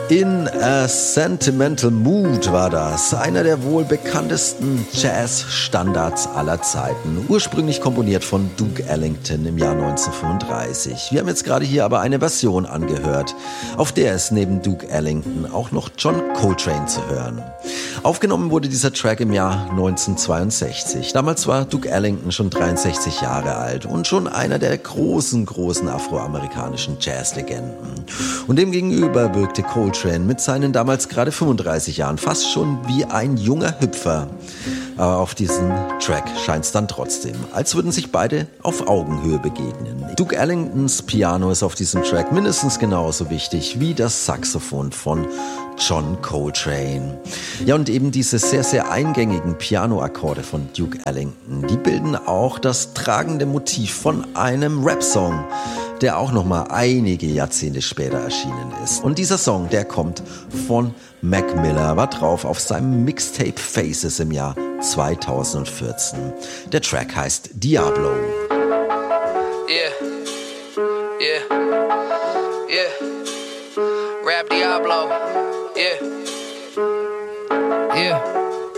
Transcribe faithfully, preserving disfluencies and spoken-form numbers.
In a Sentimental Mood war das, einer der wohl bekanntesten Jazz-Standards aller Zeiten, ursprünglich komponiert von Duke Ellington im Jahr neunzehnhundertfünfunddreißig. Wir haben jetzt gerade hier aber eine Version angehört, auf der ist neben Duke Ellington auch noch John Coltrane zu hören. Aufgenommen wurde dieser Track im Jahr neunzehnhundertzweiundsechzig. Damals war Duke Ellington schon dreiundsechzig Jahre alt und schon einer der großen, großen afroamerikanischen Jazzlegenden. Und demgegenüber wirkte Coltrane mit seinen damals gerade fünfunddreißig Jahren fast schon wie ein junger Hüpfer. Aber auf diesem Track scheint es dann trotzdem, als würden sich beide auf Augenhöhe begegnen. Duke Ellingtons Piano ist auf diesem Track mindestens genauso wichtig wie das Saxophon von John Coltrane. Ja, und eben diese sehr, sehr eingängigen Pianoakkorde von Duke Ellington, die bilden auch das tragende Motiv von einem Rap-Song, der auch nochmal einige Jahrzehnte später erschienen ist. Und dieser Song, der kommt von Mac Miller, war drauf auf seinem Mixtape Faces im Jahr zweitausendvierzehn. Der Track heißt Diablo. Yeah, yeah, yeah, Rap Diablo.